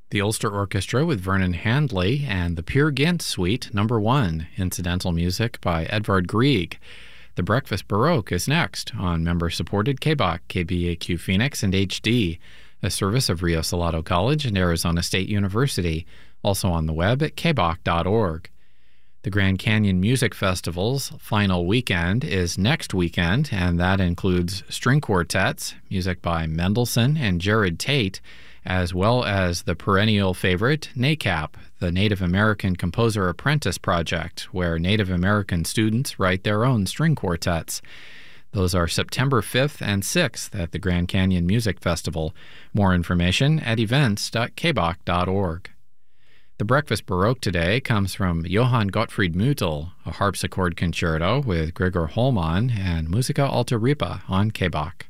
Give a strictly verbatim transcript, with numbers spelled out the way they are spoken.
The Ulster Orchestra with Vernon Handley and the Peer Gynt Suite Number One, incidental music by Edvard Grieg. The Breakfast Baroque is next on member-supported K B O C, K B A Q Phoenix, and H D, a service of Rio Salado College and Arizona State University, also on the web at k b o c dot org. The Grand Canyon Music Festival's final weekend is next weekend, and that includes string quartets, music by Mendelssohn and Jared Tate, as well as the perennial favorite, NACAP, the Native American Composer Apprentice Project, where Native American students write their own string quartets. Those are September fifth and sixth at the Grand Canyon Music Festival. More information at events dot k b o c dot org. The Breakfast Baroque today comes from Johann Gottfried Mutil, a harpsichord concerto with Gregor Holman and Musica Alta Ripa on K B O C.